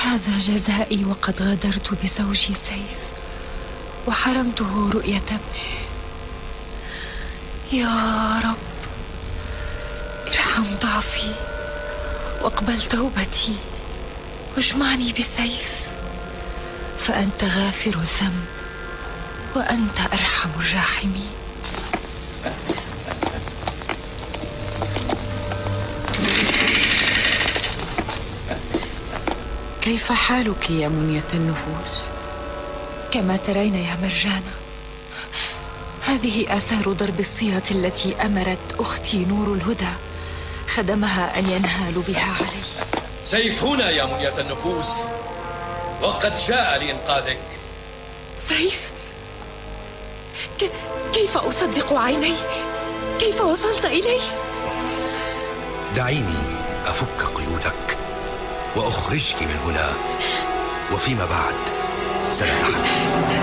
هذا جزائي وقد غادرت بزوجي سيف وحرمته رؤية ابنه. يا رب ارحم ضعفي واقبل توبتي واجمعني بسيف، فأنت غافر الذنب وأنت أرحم الراحمين. كيف حالك يا منية النفوس؟ كما ترين يا مرجانة، هذه آثار ضرب الصية التي أمرت أختي نور الهدى خدمها أن ينهالوا بها علي. سيف هنا يا منية النفوس، وقد جاء لإنقاذك. سيف؟ كيف أصدق عيني؟ كيف وصلت إلي؟ دعيني أفك قيودك وأخرجك من هنا، وفيما بعد سنتحدث.